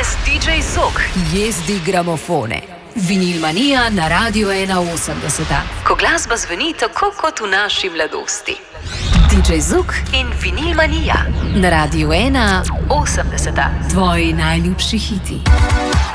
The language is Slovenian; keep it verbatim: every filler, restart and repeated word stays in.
Danes D J Zouk jezdi gramofone. Vinilmanija na Radiu ena osemdeset. Ko glasba zveni tako kot v naši mladosti. D J Zouk in Vinilmanija na Radiu ena osemdeset. Tvoji najljubši hiti.